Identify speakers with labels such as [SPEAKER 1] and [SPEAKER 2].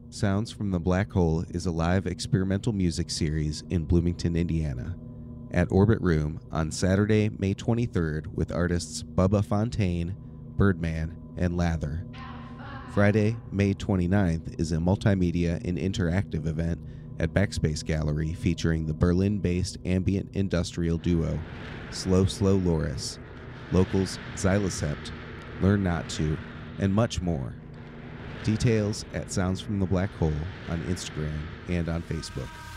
[SPEAKER 1] Sounds from the Black Hole is a live experimental music series in Bloomington, Indiana, at Orbit Room on Saturday, May 23rd with artists Bubba Fontaine, Birdman, and Lather. Friday, May 29th is a multimedia and interactive event at Backspace Gallery featuring the Berlin-based ambient industrial duo Slow Slow Loris, locals Xylocept, Learn Not To, and much more. Details at Sounds from the Black Hole on Instagram and on Facebook.